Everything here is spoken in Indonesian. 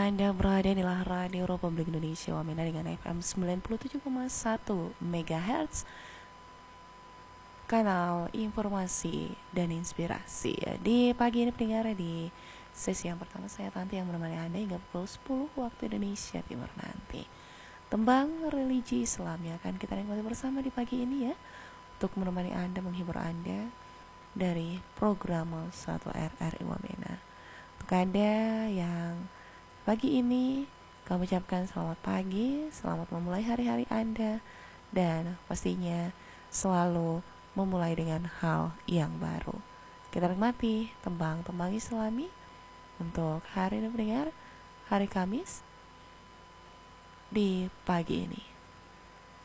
Anda berada di Radio Republik Indonesia Wamena dengan FM 97,1 MHz, kanal informasi dan inspirasi. Di pagi ini pendengar, di sesi yang pertama saya Tanti yang menemani Anda hingga pukul 10 waktu Indonesia Timur nanti. Tembang religi Islam yang akan kita nikmati bersama di pagi ini ya, untuk menemani Anda, menghibur Anda dari program 1 RRI Wamena. Untuk Anda yang pagi ini kami ucapkan selamat pagi, selamat memulai hari-hari Anda, dan pastinya selalu memulai dengan hal yang baru. Kita nikmati tembang-tembang Islami untuk hari ini pendengar, hari Kamis di pagi ini.